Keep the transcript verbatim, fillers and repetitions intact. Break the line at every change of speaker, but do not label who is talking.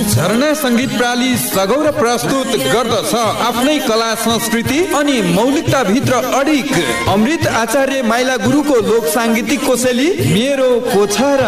झरना संगीत प्राली सगौर प्रस्तुत गर्दछ आफ्नै कला संस्कृति अनि मौलिकता भित्र अडिक। अमृत आचार्य माइला गुरुको लोक सांगीतिक कोसेली मेरो कोछारा